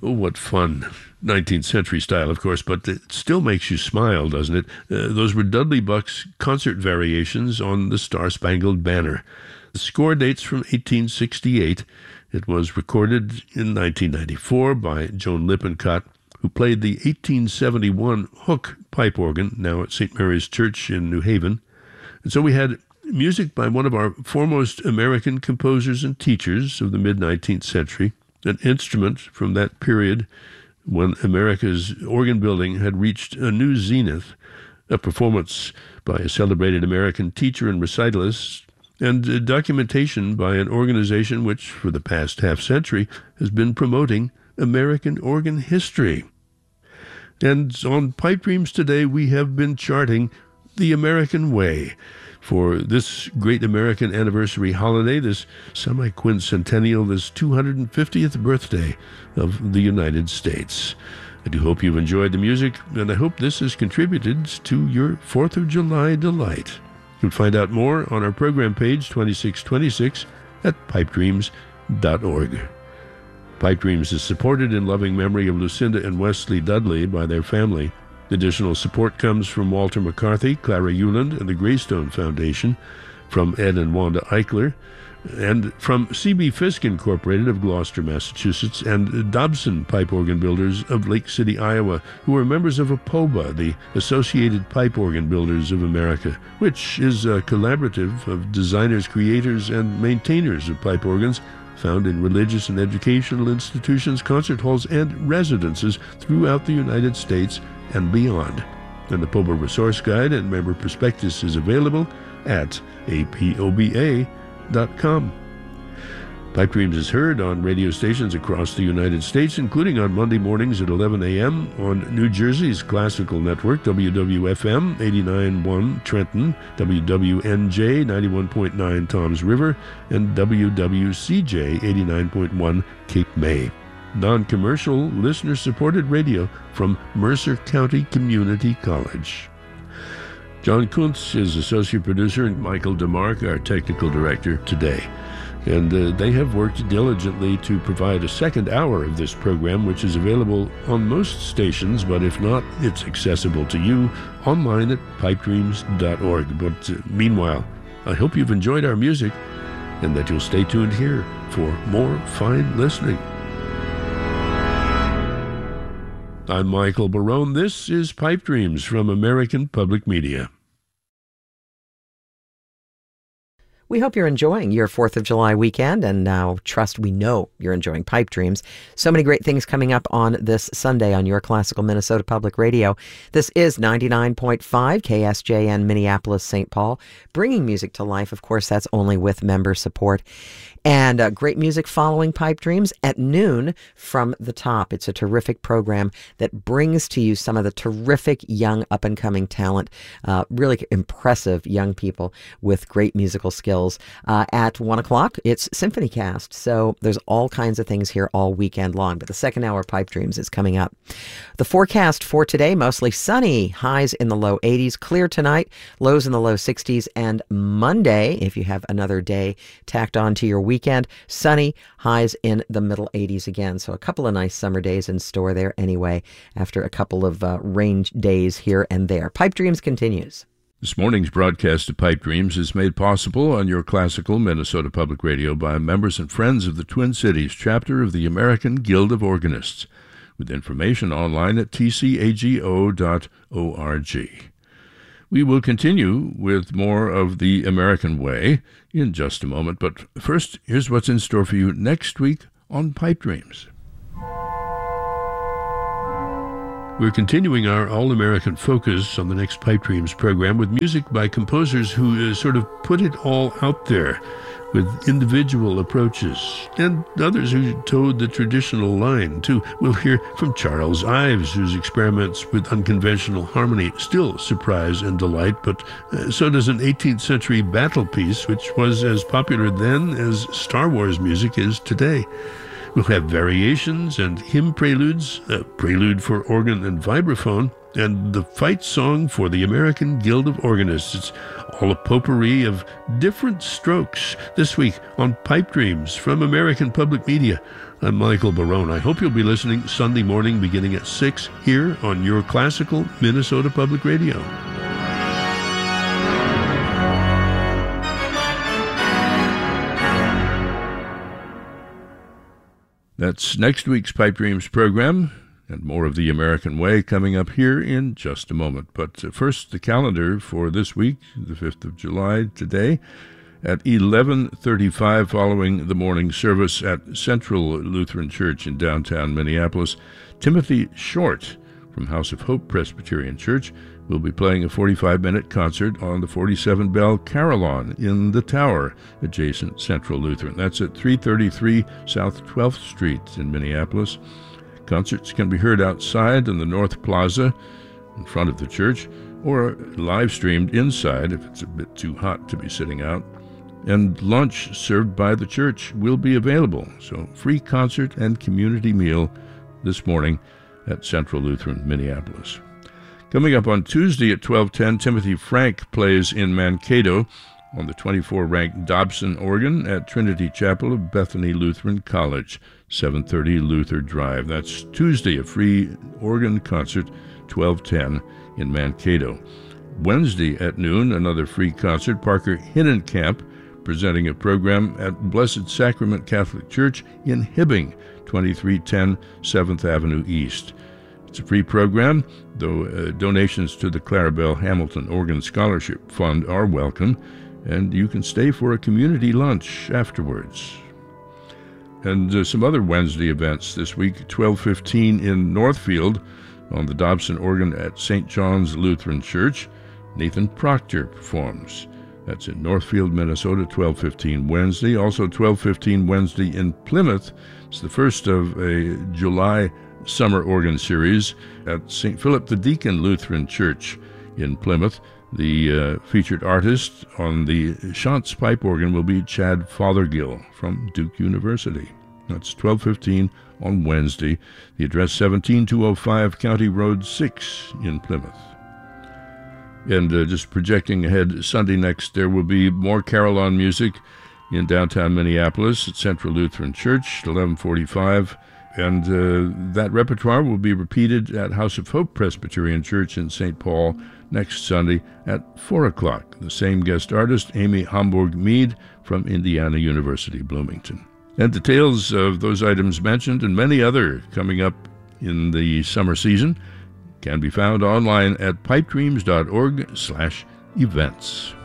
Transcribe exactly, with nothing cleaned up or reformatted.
Oh, what fun. nineteenth century style, of course, but it still makes you smile, doesn't it? Uh, those were Dudley Buck's concert variations on the Star-Spangled Banner. The score dates from eighteen sixty-eight. It was recorded in nineteen ninety-four by Joan Lippincott, who played the eighteen seventy-one Hook pipe organ, now at Saint Mary's Church in New Haven. And so we had music by one of our foremost American composers and teachers of the mid-nineteenth century, an instrument from that period when America's organ building had reached a new zenith, a performance by a celebrated American teacher and recitalist, and documentation by an organization which, for the past half-century, has been promoting American organ history. And on Pipe Dreams today, we have been charting the American way for this great American anniversary holiday, this semi-quincentennial, this two hundred fiftieth birthday of the United States. I do hope you've enjoyed the music, and I hope this has contributed to your fourth of July delight. You can find out more on our program page twenty-six twenty-six at pipe dreams dot org. Pipe Dreams is supported in loving memory of Lucinda and Wesley Dudley by their family. Additional support comes from Walter McCarthy, Clara Euland, and the Greystone Foundation, from Ed and Wanda Eichler, and from C B Fisk Incorporated of Gloucester, Massachusetts, and Dobson Pipe Organ Builders of Lake City, Iowa, who are members of APOBA, the Associated Pipe Organ Builders of America, which is a collaborative of designers, creators, and maintainers of pipe organs found in religious and educational institutions, concert halls, and residences throughout the United States and beyond. And the APOBA Resource Guide and member prospectus is available at A P O B A dot com. Pipe Dreams is heard on radio stations across the United States, including on Monday mornings at eleven a.m. on New Jersey's classical network, W W F M eighty-nine point one Trenton, W W N J ninety-one point nine Toms River, and W W C J eighty-nine point one Cape May. Non-commercial, listener-supported radio from Mercer County Community College. John Kuntz is associate producer, and Michael DeMarc, our technical director, today. And uh, they have worked diligently to provide a second hour of this program, which is available on most stations, but if not, it's accessible to you online at pipe dreams dot org. But uh, meanwhile, I hope you've enjoyed our music and that you'll stay tuned here for more fine listening. I'm Michael Barone. This is Pipe Dreams from American Public Media. We hope you're enjoying your fourth of July weekend, and now trust we know you're enjoying Pipe Dreams. So many great things coming up on this Sunday on your classical Minnesota Public Radio. This is ninety-nine point five K S J N Minneapolis, Saint Paul, bringing music to life. Of course, that's only with member support. And uh, great music following Pipe Dreams at noon from the top. It's a terrific program that brings to you some of the terrific young up-and-coming talent, uh, really impressive young people with great musical skills. Uh, at one o'clock, it's Symphony Cast. So there's all kinds of things here all weekend long. But the second hour Pipe Dreams is coming up. The forecast for today, mostly sunny, highs in the low eighties, clear tonight, lows in the low sixties, and Monday, if you have another day tacked on to your week, Weekend, sunny, highs in the middle eighties again. So a couple of nice summer days in store there anyway, after a couple of uh, rain days here and there. Pipe Dreams continues. This morning's broadcast of Pipe Dreams is made possible on your classical Minnesota Public Radio by members and friends of the Twin Cities chapter of the American Guild of Organists, with information online at t c a g o dot org. We will continue with more of the American way in just a moment, but first, here's what's in store for you next week on Pipe Dreams. We're continuing our All-American focus on the next Pipe Dreams program with music by composers who uh, sort of put it all out there with individual approaches, and others who towed the traditional line, too. We'll hear from Charles Ives, whose experiments with unconventional harmony still surprise and delight, but uh, so does an eighteenth century battle piece, which was as popular then as Star Wars music is today. We'll have variations and hymn preludes, a prelude for organ and vibraphone, and the fight song for the American Guild of Organists. It's all a potpourri of different strokes this week on Pipe Dreams from American Public Media. I'm Michael Barone. I hope you'll be listening Sunday morning beginning at six here on your classical Minnesota Public Radio. That's next week's Pipe Dreams program, and more of the American Way coming up here in just a moment. But first, the calendar for this week, the fifth of July, today, at eleven thirty-five, following the morning service at Central Lutheran Church in downtown Minneapolis, Timothy Short from House of Hope Presbyterian Church will be playing a forty-five minute concert on the forty-seven bell carillon in the tower adjacent Central Lutheran. That's at three thirty-three South twelfth Street in Minneapolis. Concerts can be heard outside in the North Plaza in front of the church, or live streamed inside if it's a bit too hot to be sitting out. And lunch served by the church will be available, so free concert and community meal this morning at Central Lutheran, Minneapolis. Coming up on Tuesday at twelve ten, Timothy Frank plays in Mankato on the twenty-four ranked Dobson organ at Trinity Chapel of Bethany Lutheran College, seven thirty Luther Drive. That's Tuesday, a free organ concert, twelve ten in Mankato. Wednesday at noon, another free concert, Parker Hinnenkamp presenting a program at Blessed Sacrament Catholic Church in Hibbing, twenty-three ten seventh Avenue East. It's a free program, though uh, donations to the Clarabelle Hamilton Organ Scholarship Fund are welcome, and you can stay for a community lunch afterwards. And uh, some other Wednesday events this week, twelve fifteen in Northfield on the Dobson organ at Saint John's Lutheran Church. Nathan Proctor performs. That's in Northfield, Minnesota, twelve fifteen Wednesday. Also twelve fifteen Wednesday in Plymouth. It's the first of a July summer organ series at Saint Philip the Deacon Lutheran Church in Plymouth. The uh, featured artist on the Chants pipe organ will be Chad Fothergill from Duke University. That's twelve fifteen on Wednesday. The address seventeen two oh five County Road six in Plymouth. And uh, just projecting ahead, Sunday next, there will be more carillon music in downtown Minneapolis at Central Lutheran Church at eleven forty-five. And uh, that repertoire will be repeated at House of Hope Presbyterian Church in Saint Paul next Sunday at four o'clock. The same guest artist, Amy Homburg-Mead from Indiana University, Bloomington. And details of those items mentioned and many other coming up in the summer season can be found online at pipedreams dot org slash events.